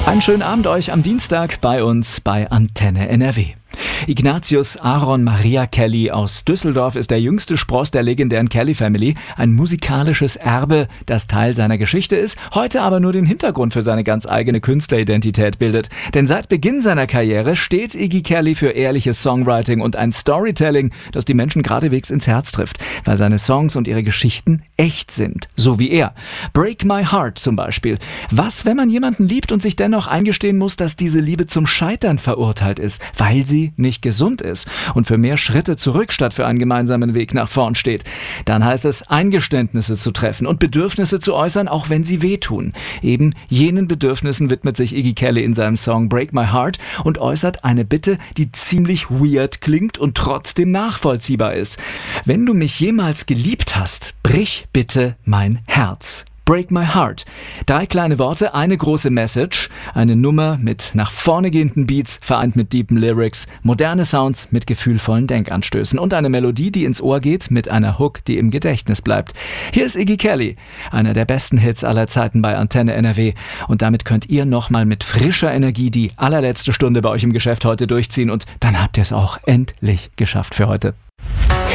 Einen schönen Abend euch am Dienstag bei uns bei Antenne NRW. Ignatius Aaron Maria Kelly aus Düsseldorf ist der jüngste Spross der legendären Kelly Family. Ein musikalisches Erbe, das Teil seiner Geschichte ist, heute aber nur den Hintergrund für seine ganz eigene Künstleridentität bildet. Denn seit Beginn seiner Karriere steht Iggy Kelly für ehrliches Songwriting und ein Storytelling, das die Menschen geradewegs ins Herz trifft, weil seine Songs und ihre Geschichten echt sind. So wie er. Break My Heart zum Beispiel. Was, wenn man jemanden liebt und sich dennoch eingestehen muss, dass diese Liebe zum Scheitern verurteilt ist, weil sie nicht gesund ist und für mehr Schritte zurück statt für einen gemeinsamen Weg nach vorn steht. Dann heißt es, Eingeständnisse zu treffen und Bedürfnisse zu äußern, auch wenn sie wehtun. Eben jenen Bedürfnissen widmet sich Iggy Kelly in seinem Song Break My Heart und äußert eine Bitte, die ziemlich weird klingt und trotzdem nachvollziehbar ist. Wenn du mich jemals geliebt hast, brich bitte mein Herz. Break My Heart. 3 kleine Worte, eine große Message, eine Nummer mit nach vorne gehenden Beats, vereint mit deepen Lyrics, moderne Sounds mit gefühlvollen Denkanstößen und eine Melodie, die ins Ohr geht, mit einer Hook, die im Gedächtnis bleibt. Hier ist Iggy Kelly, einer der besten Hits aller Zeiten bei Antenne NRW. Und damit könnt ihr nochmal mit frischer Energie die allerletzte Stunde bei euch im Geschäft heute durchziehen und dann habt ihr es auch endlich geschafft für heute.